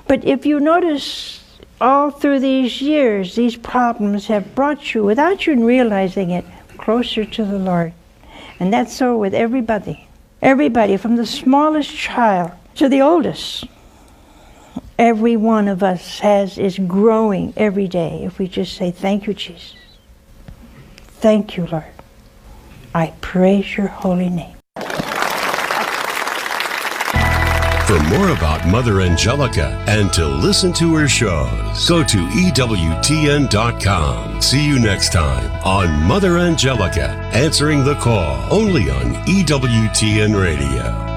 But if you notice, all through these years, these problems have brought you, without you realizing it, closer to the Lord. And that's so with everybody. Everybody, from the smallest child to the oldest. Every one of us is growing every day if we just say, thank you, Jesus. Thank you, Lord. I praise your holy name. For more about Mother Angelica and to listen to her shows, go to EWTN.com. See you next time on Mother Angelica, answering the call, only on EWTN Radio.